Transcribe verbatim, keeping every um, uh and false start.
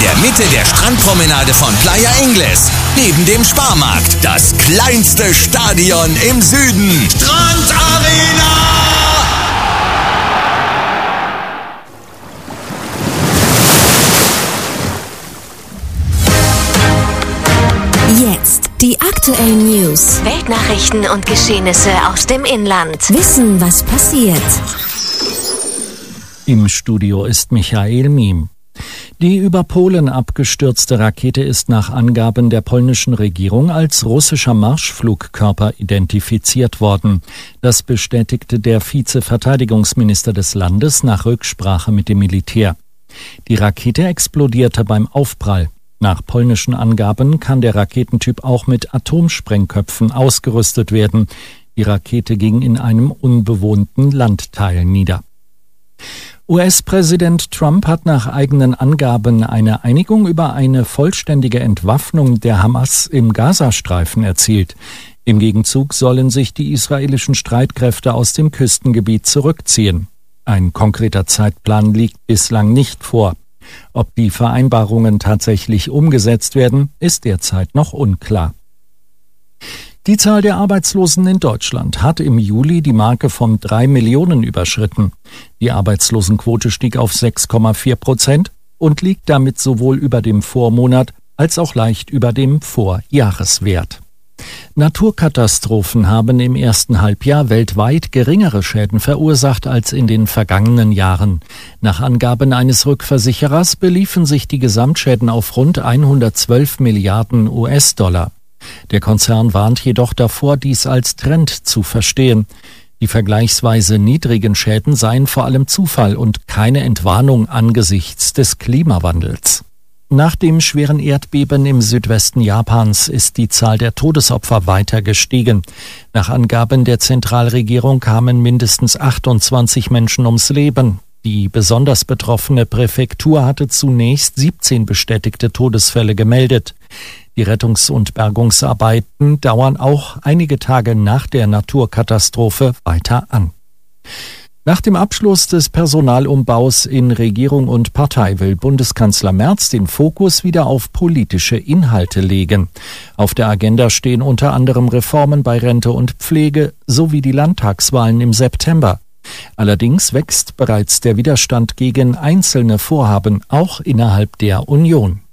der Mitte der Strandpromenade von Playa Ingles, neben dem Sparmarkt, das kleinste Stadion im Süden. Strandarena! Jetzt die aktuellen News, Weltnachrichten und Geschehnisse aus dem Inland. Wissen, was passiert. Im Studio ist Michael Miem. Die über Polen abgestürzte Rakete ist nach Angaben der polnischen Regierung als russischer Marschflugkörper identifiziert worden. Das bestätigte der Vize-Verteidigungsminister des Landes nach Rücksprache mit dem Militär. Die Rakete explodierte beim Aufprall. Nach polnischen Angaben kann der Raketentyp auch mit Atomsprengköpfen ausgerüstet werden. Die Rakete ging in einem unbewohnten Landteil nieder. U S-Präsident Trump hat nach eigenen Angaben eine Einigung über eine vollständige Entwaffnung der Hamas im Gazastreifen erzielt. Im Gegenzug sollen sich die israelischen Streitkräfte aus dem Küstengebiet zurückziehen. Ein konkreter Zeitplan liegt bislang nicht vor. Ob die Vereinbarungen tatsächlich umgesetzt werden, ist derzeit noch unklar. Die Zahl der Arbeitslosen in Deutschland hat im Juli die Marke von drei Millionen überschritten. Die Arbeitslosenquote stieg auf sechs Komma vier Prozent und liegt damit sowohl über dem Vormonat als auch leicht über dem Vorjahreswert. Naturkatastrophen haben im ersten Halbjahr weltweit geringere Schäden verursacht als in den vergangenen Jahren. Nach Angaben eines Rückversicherers beliefen sich die Gesamtschäden auf rund hundertzwölf Milliarden U S-Dollar. Der Konzern warnt jedoch davor, dies als Trend zu verstehen. Die vergleichsweise niedrigen Schäden seien vor allem Zufall und keine Entwarnung angesichts des Klimawandels. Nach dem schweren Erdbeben im Südwesten Japans ist die Zahl der Todesopfer weiter gestiegen. Nach Angaben der Zentralregierung kamen mindestens achtundzwanzig Menschen ums Leben. Die besonders betroffene Präfektur hatte zunächst siebzehn bestätigte Todesfälle gemeldet. Die Rettungs- und Bergungsarbeiten dauern auch einige Tage nach der Naturkatastrophe weiter an. Nach dem Abschluss des Personalumbaus in Regierung und Partei will Bundeskanzler Merz den Fokus wieder auf politische Inhalte legen. Auf der Agenda stehen unter anderem Reformen bei Rente und Pflege sowie die Landtagswahlen im September. Allerdings wächst bereits der Widerstand gegen einzelne Vorhaben, auch innerhalb der Union.